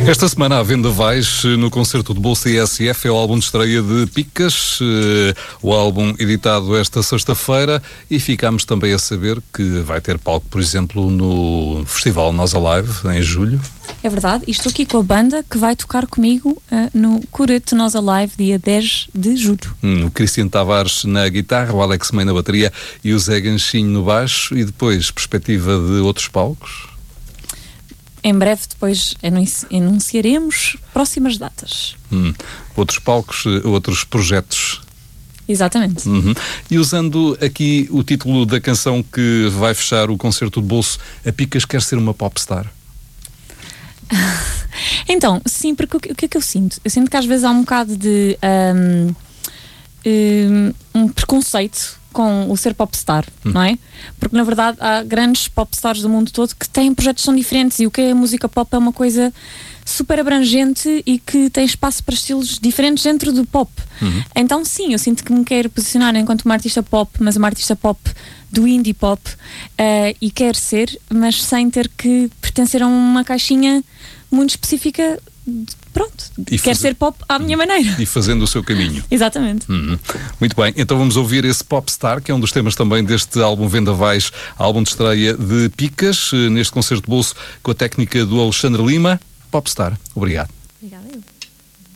Esta semana há vendavais no concerto de Bolsa ISF, é o álbum de estreia de Picas, o álbum editado esta sexta-feira, e ficámos também a saber que vai ter palco, por exemplo, no Festival Nós Alive, em julho. É verdade, e estou aqui com a banda que vai tocar comigo no Curete Nós Alive, dia 10 de julho. O Cristiano Tavares na guitarra, o Alex May na bateria e o Zé Ganchinho no baixo, e depois perspectiva de outros palcos? Em breve depois anunciaremos próximas datas. Outros palcos, outros projetos. Exatamente. E usando aqui o título da canção que vai fechar o concerto de bolso, a Picas quer ser uma popstar? Então, sim, porque o que é que eu sinto? Eu sinto que às vezes há um bocado de um preconceito com o ser popstar, não é? Porque na verdade há grandes popstars do mundo todo que têm projetos que são diferentes, e o que é a música pop é uma coisa super abrangente e que tem espaço para estilos diferentes dentro do pop. Então sim, eu sinto que me quero posicionar enquanto uma artista pop, mas uma artista pop do indie pop, e quero ser, mas sem ter que pertencer a uma caixinha muito específica. Pronto, quero ser pop à minha maneira. E fazendo o seu caminho. Exatamente. Muito bem, então vamos ouvir esse Popstar, que é um dos temas também deste álbum Vendavais, álbum de estreia de Picas, neste concerto de bolso com a técnica do Alexandre Lima. Popstar, obrigado. Obrigada.